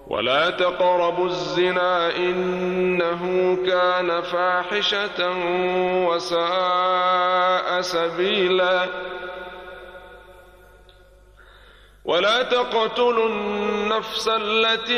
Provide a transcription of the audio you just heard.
ولا تقربوا الزنا إنه كان فاحشة وساء سبيلا ولا تقتلوا النفس التي